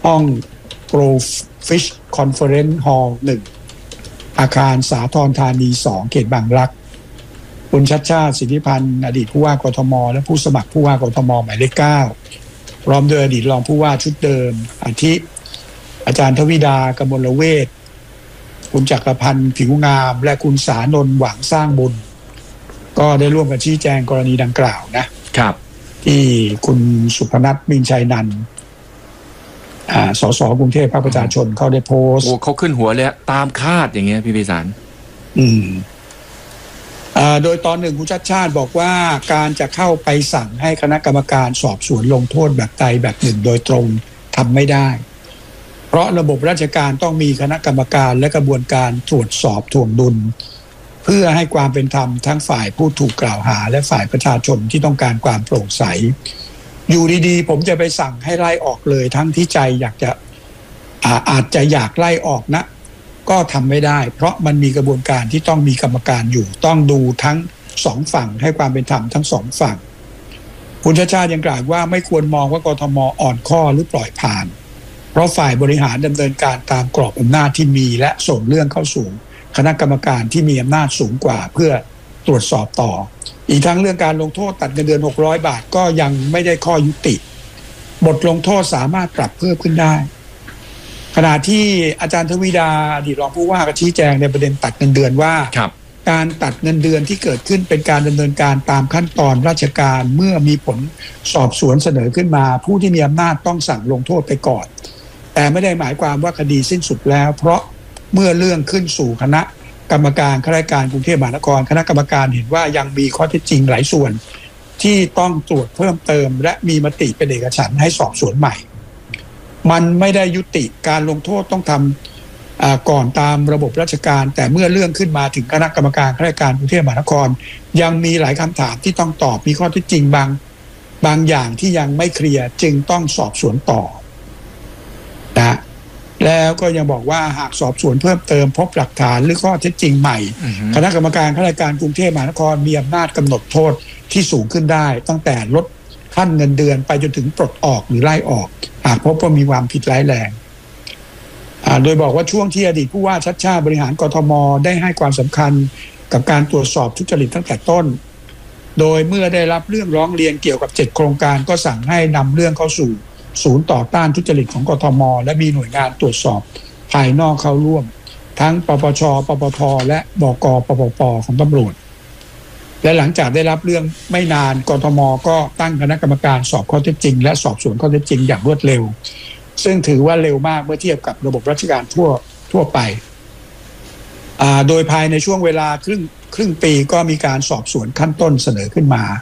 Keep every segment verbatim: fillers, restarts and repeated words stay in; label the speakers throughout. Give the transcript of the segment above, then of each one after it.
Speaker 1: ห้อง Grove Fish Conference Hall หนึ่งอาคารสาทรธานีสองเขตบางรักคุณชัชชาติสิทธิพันธ์อดีตผู้ว่ากทมและผู้สมัครผู้ว่ากทมหมายเลขเก้าพร้อมด้วยอดีตรองผู้ว่าชุดเดิมอาทิอาจารย์ทวิดากมลเวชคุณจักรพันธ์ผิวงามและคุณสานนท์หวังสร้างบุญก็ได้ร่วมกันชี้แจงกรณีดังกล่าวนะครับที่คุณสุพนัทมินชัยนันท์สสกรุงเทพพรรคประชาชนเขาได้โพสต์
Speaker 2: โอ้เขาขึ้นหัวเลยตามคาดอย่างเงี้ยพี่พิสาร
Speaker 1: อืมโดยตอนหนึ่งคุณชัชชาติบอกว่าการจะเข้าไปสั่งให้คณะกรรมการสอบสวนลงโทษแบบใดแบบหนึ่งโดยตรงทำไม่ได้เพราะระบบราชการต้องมีคณะกรรมการและกระบวนการตรวจสอบถ่วงดุลเพื่อให้ความเป็นธรรมทั้งฝ่ายผู้ถูกกล่าวหาและฝ่ายประชาชนที่ต้องการความโปร่งใสอยู่ดีๆผมจะไปสั่งให้ไล่ออกเลยทั้งที่ใจอยากจะ อา, อาจจะอยากไล่ออกนะก็ทำไม่ได้เพราะมันมีกระบวนการที่ต้องมีกรรมการอยู่ต้องดูทั้งสองฝั่งให้ความเป็นธรรมทั้งสองฝั่งคุณชาติชาติยังกล่าวว่าไม่ควรมองว่ากทมอ่อนข้อหรือปล่อยผ่านเพราะฝ่ายบริหารดำเนินการตามกรอบอำนาจที่มีและส่งเรื่องเข้าสู่คณะกรรมการที่มีอำนาจสูงกว่าเพื่อตรวจสอบต่ออีกทั้งเรื่องการลงโทษตัดเงินเดือนหกร้อยบาทก็ยังไม่ได้ข้อยุติบทลงโทษสามารถปรับเพิ่มขึ้นได้ขณะที่อาจารย์ทวีดาอดีตรองผู้ว่าก็ชี้แจงในประเด็นตัดเงินเดือนว่าการตัดเงินเดือนที่เกิดขึ้นเป็นการดำเนินการตามขั้นตอนราชการเมื่อมีผลสอบสวนเสนอขึ้นมาผู้ที่มีอำนาจต้องสั่งลงโทษไปก่อนแต่ไม่ได้หมายความว่าคดีสิ้นสุดแล้วเพราะเมื่อเรื่องขึ้นสู่คณะกรรมการข้าราชการกรุงเทพมหานครคณะกรรมการเห็นว่ายังมีข้อเท็จจริงหลายส่วนที่ต้องตรวจเพิ่มเติมและมีมติเป็นเอกฉันท์ให้สอบสวนใหม่มันไม่ได้ยุติการลงโทษต้องทำก่อนตามระบบราชการแต่เมื่อเรื่องขึ้นมาถึงคณะกรรมการข้าราชการกรุงเทพมหานครยังมีหลายคำถามที่ต้องตอบมีข้อเท็จจริงบางบางอย่างที่ยังไม่เคลียร์จึงต้องสอบสวนต่อนะแล้วก็ยังบอกว่าหากสอบสวนเพิ่มเติมพบหลักฐานหรือข้อเท็จจริงใหม่ uh-huh. คณะกรรมการข้าราชการกรุงเทพมหานครมีอำนาจกำหนดโทษที่สูงขึ้นได้ตั้งแต่ลดขั้นเงินเดือนไปจนถึงปลดออกหรือไล่ออกหากพบว่ามีความผิดร้ายแรงโดยบอกว่าช่วงที่อดีตผู้ว่าชัชชาติบริหารกทมได้ให้ความสำคัญกับการตรวจสอบทุจริตตั้งแต่ต้นโดยเมื่อได้รับเรื่องร้องเรียนเกี่ยวกับเจ็ดโครงการก็สั่งให้นำเรื่องเข้าสู่ศูนย์ต่อต้านทุจริตของกทมและมีหน่วยงานตรวจสอบภายนอกเข้าร่วมทั้งปปช.ปปท.และบก.ปปป.ของตำรวจและหลังจากได้รับเรื่องไม่นานกทมก็ตั้งคณะกรรมการสอบข้อเท็จจริงและสอบสวนข้อเท็จจริงอย่างรวดเร็วซึ่งถือว่าเร็วมากเมื่อเทียบกับระบบราชการทั่วทั่วไปโดยภายในช่วงเวลาครึ่งครึ่งปีก็มีการสอบสวนขั้นต้นเสนอขึ้นมา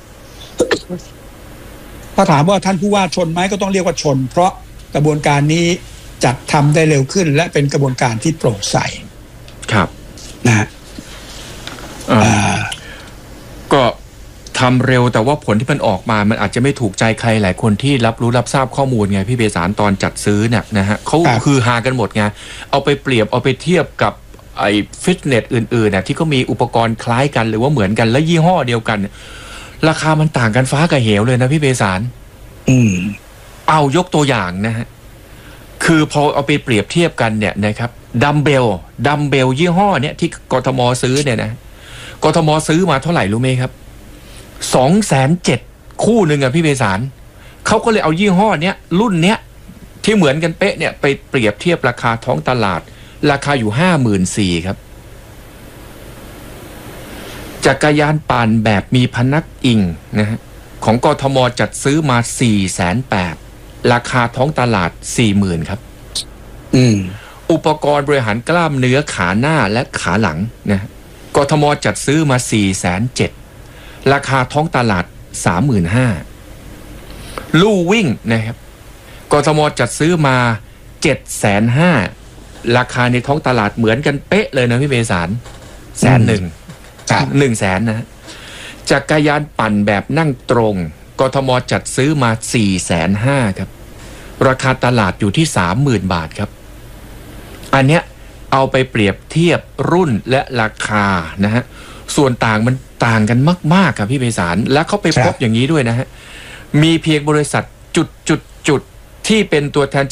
Speaker 1: ถ้าถามว่าท่านผู้ว่าชนไหมก็ต้องเรียกว่าชนเพราะกระบวนการนี้จัดทำได้เร็วขึ้นและเป็นกระบวนการที่โปร่งใส
Speaker 2: ครับ
Speaker 1: นะ
Speaker 2: ก็ทำเร็วแต่ว่าผลที่มันออกมามันอาจจะไม่ถูกใจใครหลายคนที่รับรู้รับทราบข้อมูลไงพี่เบสารตอนจัดซื้อเนี่ยนะฮะเขาคือหากันหมดไงเอาไปเปรียบเอาไปเทียบกับไอ้ฟิตเนสอื่นๆน่ะที่เขามีอุปกรณ์คล้ายกันหรือว่าเหมือนกันและยี่ห้อเดียวกันราคามันต่างกันฟ้ากับเหวเลยนะพี่เบสาร
Speaker 1: อืม
Speaker 2: เอายกตัวอย่างนะฮะคือพอเอาไปเปรียบเทียบกันเนี่ยนะครับดัมเบลดัมเบลยี่ห้อเนี่ยที่กทมซื้อเนี่ยนะกทมซื้อมาเท่าไหร่รู้ไหมครับสองแสนเจ็ดคู่หนึ่งอะพี่เบสารเขาก็เลยเอายี่ห้อเนี้ยรุ่นเนี้ยที่เหมือนกันเป๊ะเนี่ยไปเปรียบเทียบราคาท้องตลาดราคาอยู่ห้าหมื่นสี่ครับจักรยานปั่นแบบมีพนักอิงนะฮะของกทมจัดซื้อมาสี่แสนแปดราคาท้องตลาดสี่หมื่นครับ
Speaker 1: อืม
Speaker 2: อุปกรณ์บริหารกล้ามเนื้อขาหน้าและขาหลังนะกทมจัดซื้อมาสี่แสนเจ็ดราคาท้องตลาดสามหมื่นห้าลู่วิ่งนะครับกทมจัดซื้อมาเจ็ดแสนห้าราคาในท้องตลาดเหมือนกันเป๊ะเลยนะพี่เบสารแสนหนึ่งหนึ่งแสนนะจักรยานปั่นแบบนั่งตรงกทมจัดซื้อมาสี่แสนห้าครับราคาตลาดอยู่ที่สามหมื่นบาทครับอันเนี้ยเอาไปเปรียบเทียบรุ่นและราคานะฮะส่วนต่างมันต่างกันมากๆครับพี่ไพศาลและเขาไปพบอย่างนี้ด้วยนะฮะมีเพียงบริษัทจุดจุดจุดที่เป็นตัวแทน